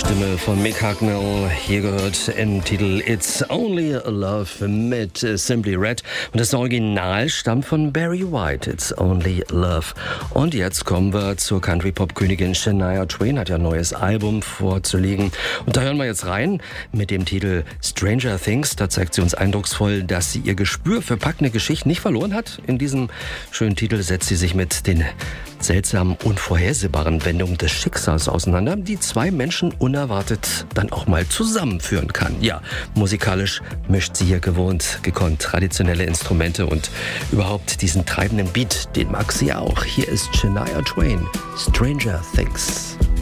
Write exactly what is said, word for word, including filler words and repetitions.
Stimme von Mick Hucknall, hier gehört im Titel It's Only Love mit Simply Red. Und das Original stammt von Barry White, It's Only Love. Und jetzt kommen wir zur Country-Pop-Königin Shania Twain, hat ja ein neues Album vorzulegen. Und da hören wir jetzt rein mit dem Titel Stranger Things. Da zeigt sie uns eindrucksvoll, dass sie ihr Gespür für packende Geschichten nicht verloren hat. In diesem schönen Titel setzt sie sich mit den seltsamen, unvorhersehbaren Wendungen des Schicksals auseinander, die zwei Menschen unerwartet dann auch mal zusammenführen kann. Ja, musikalisch mischt sie hier gewohnt, gekonnt traditionelle Instrumente und überhaupt diesen treibenden Beat, den mag sie auch. Hier ist Shania Twain, Stranger Things.